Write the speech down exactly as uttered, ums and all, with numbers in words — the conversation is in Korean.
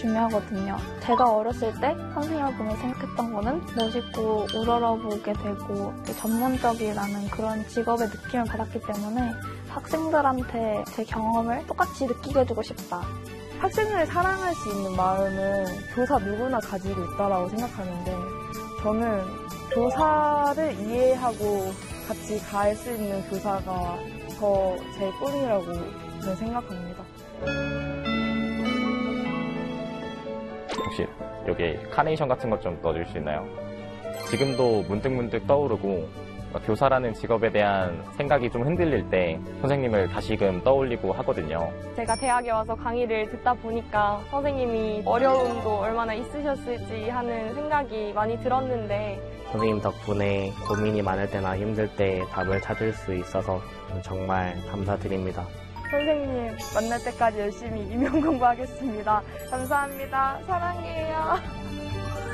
중요하거든요. 제가 어렸을 때 선생님을 보며 생각했던 거는 멋있고 우러러보게 되고 전문적이라는 그런 직업의 느낌을 받았기 때문에 학생들한테 제 경험을 똑같이 느끼게 해주고 싶다. 학생을 사랑할 수 있는 마음은 교사 누구나 가지고 있다고 생각하는데 저는 교사를 이해하고 같이 갈 수 있는 교사가 더 제 꿈이라고 저는 생각합니다. 혹시 여기 카네이션 같은 것 좀 넣어줄 수 있나요? 지금도 문득문득 떠오르고 교사라는 직업에 대한 생각이 좀 흔들릴 때 선생님을 다시금 떠올리고 하거든요. 제가 대학에 와서 강의를 듣다 보니까 선생님이 어려움도 얼마나 있으셨을지 하는 생각이 많이 들었는데 선생님 덕분에 고민이 많을 때나 힘들 때 답을 찾을 수 있어서 정말 감사드립니다. 선생님 만날 때까지 열심히 임용 공부하겠습니다. 감사합니다. 사랑해요.